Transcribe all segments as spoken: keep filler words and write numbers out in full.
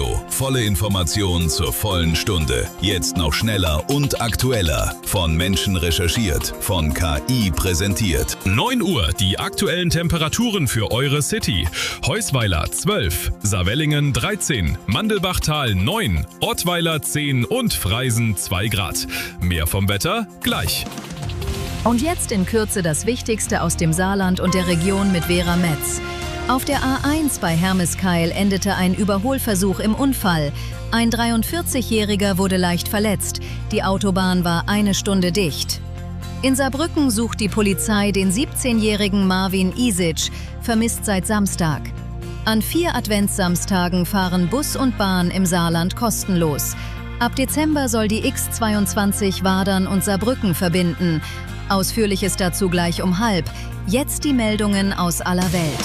Radio. Volle Information zur vollen Stunde. Jetzt noch schneller und aktueller. Von Menschen recherchiert, von K I präsentiert. neun Uhr, die aktuellen Temperaturen für eure City. Heusweiler zwölf, Saarwellingen dreizehn, Mandelbachtal neun, Ottweiler zehn und Freisen zwei Grad. Mehr vom Wetter gleich. Und jetzt in Kürze das Wichtigste aus dem Saarland und der Region mit Vera Metz. Auf der A eins bei Hermeskeil endete ein Überholversuch im Unfall. Ein dreiundvierzigjähriger wurde leicht verletzt. Die Autobahn war eine Stunde dicht. In Saarbrücken sucht die Polizei den siebzehnjährigen Marvin Isic, vermisst seit Samstag. An vier Adventssamstagen fahren Bus und Bahn im Saarland kostenlos. Ab Dezember soll die X zweiundzwanzig Wadern und Saarbrücken verbinden. Ausführliches dazu gleich um halb. Jetzt die Meldungen aus aller Welt.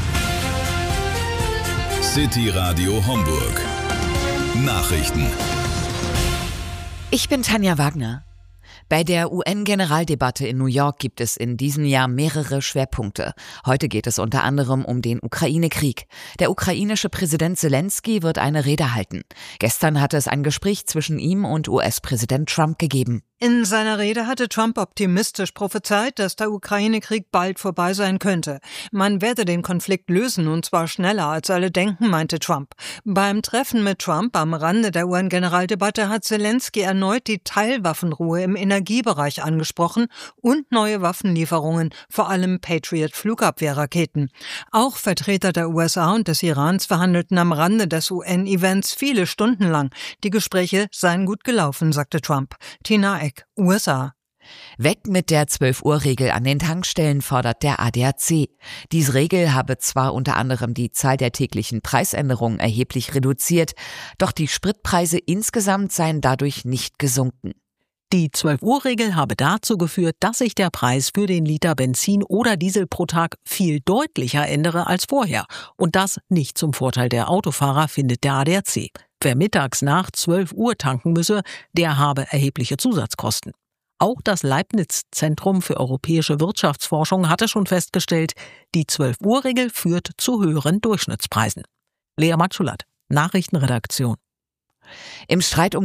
City Radio Homburg. Nachrichten. Ich bin Tanja Wagner. Bei der U N-Generaldebatte in New York gibt es in diesem Jahr mehrere Schwerpunkte. Heute geht es unter anderem um den Ukraine-Krieg. Der ukrainische Präsident Zelensky wird eine Rede halten. Gestern hatte es ein Gespräch zwischen ihm und U S-Präsident Trump gegeben. In seiner Rede hatte Trump optimistisch prophezeit, dass der Ukraine-Krieg bald vorbei sein könnte. Man werde den Konflikt lösen, und zwar schneller als alle denken, meinte Trump. Beim Treffen mit Trump am Rande der U N-Generaldebatte hat Zelensky erneut die Teilwaffenruhe im Energiebereich angesprochen und neue Waffenlieferungen, vor allem Patriot-Flugabwehrraketen. Auch Vertreter der U S A und des Irans verhandelten am Rande des U N-Events viele Stunden lang. Die Gespräche seien gut gelaufen, sagte Trump. Tina Eck, U S A. Weg mit der zwölf-Uhr-Regel an den Tankstellen, fordert der A D A C. Diese Regel habe zwar unter anderem die Zahl der täglichen Preisänderungen erheblich reduziert, doch die Spritpreise insgesamt seien dadurch nicht gesunken. Die zwölf-Uhr-Regel habe dazu geführt, dass sich der Preis für den Liter Benzin oder Diesel pro Tag viel deutlicher ändere als vorher. Und das nicht zum Vorteil der Autofahrer, findet der A D A C. Wer mittags nach zwölf Uhr tanken müsse, der habe erhebliche Zusatzkosten. Auch das Leibniz-Zentrum für europäische Wirtschaftsforschung hatte schon festgestellt, die zwölf-Uhr-Regel führt zu höheren Durchschnittspreisen. Lea Matschulat, Nachrichtenredaktion. Im Streit um